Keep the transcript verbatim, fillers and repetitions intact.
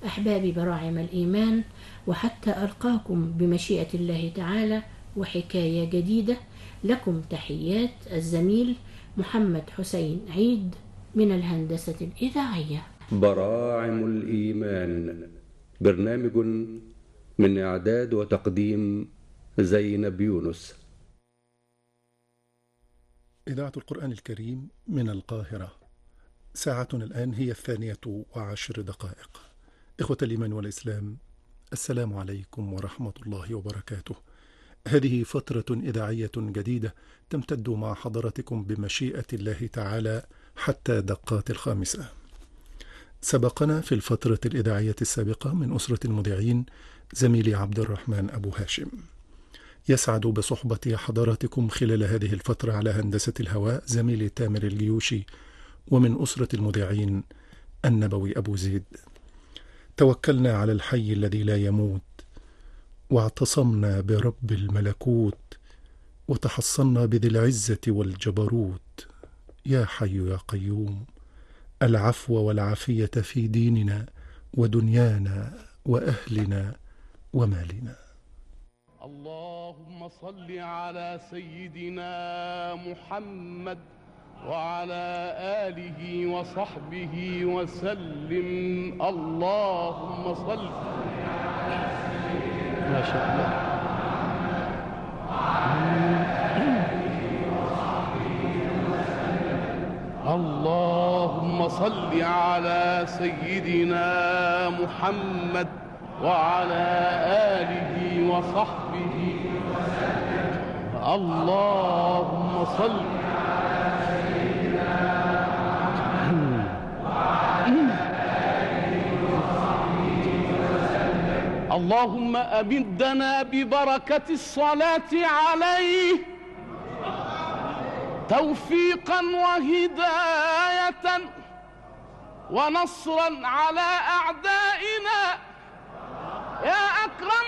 أحبابي براعم الإيمان، وحتى ألقاكم بمشيئة الله تعالى وحكاية جديدة. لكم تحيات الزميل محمد حسين عيد من الهندسة الإذاعية. براعم الإيمان، برنامج من إعداد وتقديم زينب يونس. إذاعة القرآن الكريم من القاهرة. ساعتنا الآن هي الثانية وعشر دقائق. إخوة الإيمان والإسلام، السلام عليكم ورحمة الله وبركاته. هذه فترة إذاعية جديدة تمتد مع حضراتكم بمشيئة الله تعالى حتى دقات الخامسة. سبقنا في الفترة الإذاعية السابقة من أسرة المذيعين زميلي عبد الرحمن أبو هاشم. يسعد بصحبة حضراتكم خلال هذه الفترة على هندسة الهواء زميلي تامر الجيوشي، ومن أسرة المذيعين النبوي أبو زيد. توكلنا على الحي الذي لا يموت، واعتصمنا برب الملكوت، وتحصنا بذي العزة والجبروت. يا حي يا قيوم، العفو والعافية في ديننا ودنيانا وأهلنا ومالنا. اللهم صل على سيدنا محمد وعلى آله وصحبه وسلم. اللهم صل ما شاء الله. اللهم صل على سيدنا محمد وعلى آله وصحبه وسلم. اللهم صل على سيدنا محمد وعلى آله وصحبه وسلم. اللهم أمدنا ببركة الصلاة عليه توفيقا وهداية ونصرا على أعدائنا يا أكرم